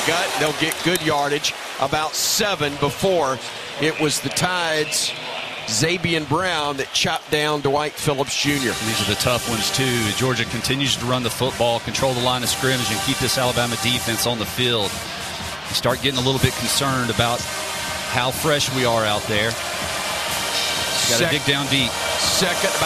gut. They'll get good yardage. About 7 before it was the Tide's Zabian Brown that chopped down Dwight Phillips Jr. These are the tough ones, too. Georgia continues to run the football, control the line of scrimmage, and keep this Alabama defense on the field. You start getting a little bit concerned about how fresh we are out there. Got to dig down deep. Second,